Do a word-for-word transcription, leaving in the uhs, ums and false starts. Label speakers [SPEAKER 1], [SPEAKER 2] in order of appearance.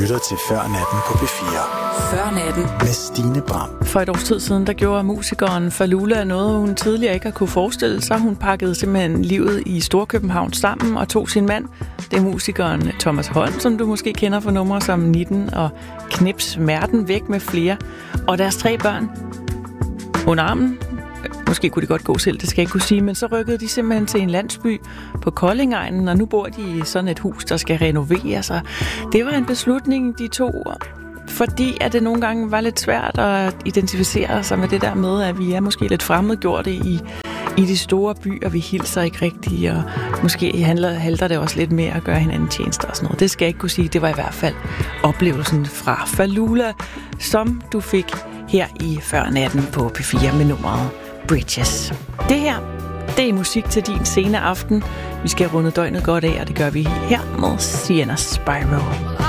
[SPEAKER 1] lytter til Før Natten på P fire.
[SPEAKER 2] Før Natten
[SPEAKER 1] med Stine Bram.
[SPEAKER 3] For et års tid siden, der gjorde musikeren Fallulah noget, hun tidligere ikke har kunne forestille sig. Hun pakkede simpelthen livet i Storkøbenhavn sammen og tog sin mand. Det er musikeren Thomas Holm, som du måske kender fra numre som nitten og Knips Merten væk med flere. Og deres tre børn under armen. Måske kunne de godt gå selv, det skal jeg ikke kunne sige, men så rykkede de simpelthen til en landsby på Koldingegnen, og nu bor de i sådan et hus, der skal renoveres. Og det var en beslutning, de tog, fordi at det nogle gange var lidt svært at identificere sig med det der med, at vi er måske lidt fremmedgjorte i, i de store byer, vi hilser ikke rigtigt, og måske handler, halter det også lidt mere at gøre hinanden tjenester og sådan noget. Det skal jeg ikke kunne sige, det var i hvert fald oplevelsen fra Fallulah, som du fik her i Før Natten på P fire med nummeret Bridges. Det her, det er musik til din sene aften. Vi skal runde døgnet godt af, og det gør vi her med Sienna Spyro.